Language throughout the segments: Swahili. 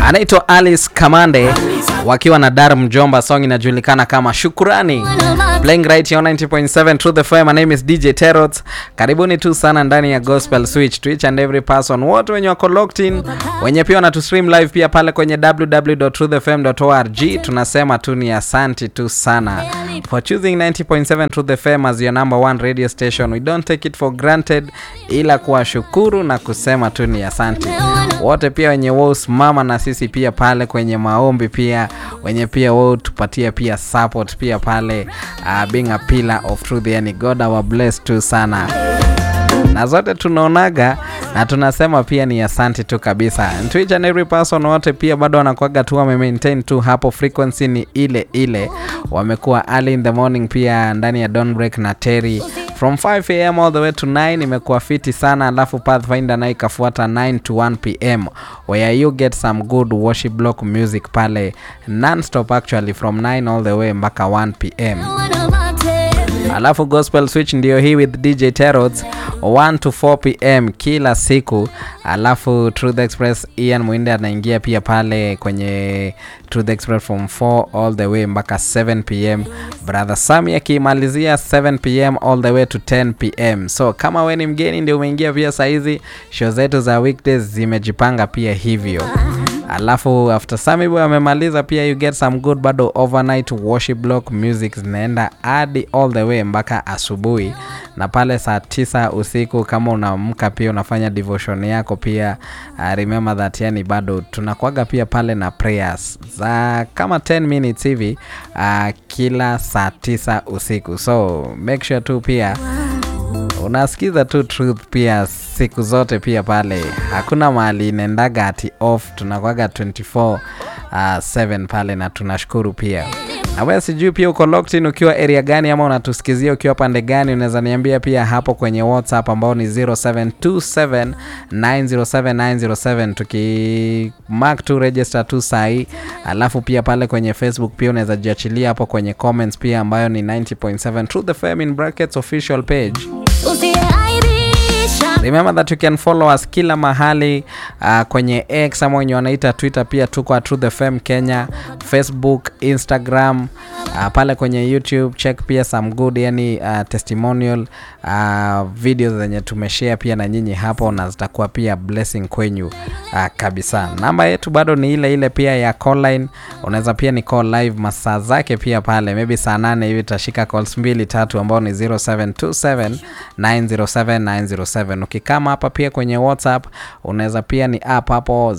anaitwa Alice Kamande wakiwa na Dar Mjomba. Song inajulikana kama Shukurani. Playing right here on 90.7 Truth FM. My name is DJ Terrot. Karibuni tu sana ndani ya Gospel Switch to each and every person. Wote wenye wako locked in, wenye pia wanatu stream live pia pale kwenye www.truthfm.org. Tunasema tu ni asanti tu sana for choosing 90.7 Truth FM as your number one radio station. We don't take it for granted, ila kuwashukuru na kusema tu ni asanti. Wote pia wenye wao simama na sisi pia pale kwenye maombi pia, wenye pia wao tupatia pia support pia pale, being a pillar of truth. Yani God our bless tu sana. Na zote tunaonaga na tunasema pia ni asante tu kabisa. And to each and every person, wote pia bado wanakuaga tu wame-maintain tu hapo, frequency ni ile ile. Wamekuwa early in the morning pia ndani ya Dawn Break na Terry from 5 am all the way to 9. Imekuwa fiti sana. Alafu Pathfinder na ikafuata 9 to 1 pm where you get some good worship block music pale non-stop actually from 9 all the way mpaka 1 pm. Alafu Gospel Switch ndio hii with DJ Terrot 1 to 4 pm kila siku. Alafu Truth Express Ian Mwinde anaingia pia pale kwenye Truth Express from 4 all the way mpaka 7 pm. Brother Sammy akimalizia 7 pm all the way to 10 pm. So kama wewe ni mgeni ndio umeingia pia saizi, show zetu za weekdays zimejipanga pia hivyo. Alafu after Sammy boy amemaliza pia you get some good bado overnight worship block music zinaenda hadi all the way mpaka asubuhi. Na pale saa 9 usiku kama unaamka pia unafanya devotion yako pia, remember that yani bado tunakuaga pia pale na prayers za kama 10 minutes hivi kila saa 9 usiku. So make sure tu pia unasikiza tu Truth pia siku zote pia pale. Hakuna mahali inaendaga ati off, tunakuaga 24/7 pale na tunashukuru pia. Na wewe sijui pia uko locked in ukiwa area gani ama unatusikizia ukiwa pande gani, unaweza niambia pia hapo kwenye WhatsApp ambao ni 0727907907 tukimark to register tu sahi. Alafu pia pale kwenye Facebook pia unaweza jiachilia hapo kwenye comments pia ambayo ni 90.7 Truth FM in brackets official page. Remember that you can follow us kila mahali kwenye X ama wenye wanaita Twitter pia tuko at Truth FM Kenya, Facebook, Instagram, pale kwenye YouTube check pia some good yani testimonial videos zenye tumeshare pia na nyinyi hapo, na zitakuwa pia blessing kwenyu kabisa. Namba yetu bado ni ile ile pia ya call line. Unaweza pia ni call live masaa zake pia pale, maybe saa 8 hivi tashika calls 2-3 ambao ni 0727907907. Ukikama hapa pia kwenye WhatsApp unaweza pia ni app hapo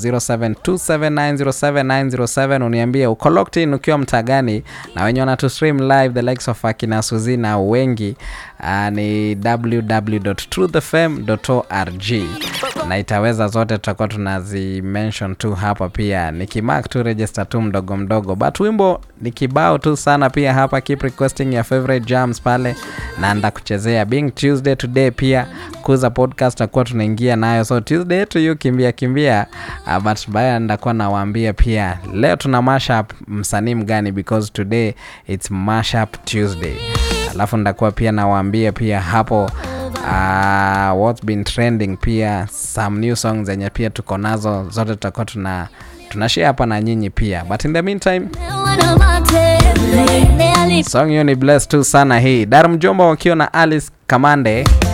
0727907907. Uniambie uko locked in ukiwa mtaa gani, na wenye wana to stream live the likes of Akina Suzi na wengi ni www.truthfm.org, na itaweza zote tutakuwa tunazi mention tu hapa pia. Nikimark tu register tu mdogo mdogo, but wimbo ni kibao tu sana pia hapa. Keep requesting your favorite jams pale na nda kuchezea. Being Tuesday today pia kuza podcast tutakuwa tunaingia nayo, so Tuesday to you kimbia but baya ndakuwa nawaambia pia leo tuna mashup msanii mgani, because today it's mashup Tuesday. Alafu ndakuwa pia nawaambia pia hapo what's been trending pia, some new songs zenye pia tuko nazo, zote tutakuwa tunashare hapa na nyinyi pia. But in the meantime song hiyo ni bless tu sana hii Dar Mjomba wakiwa na Alice Kamande.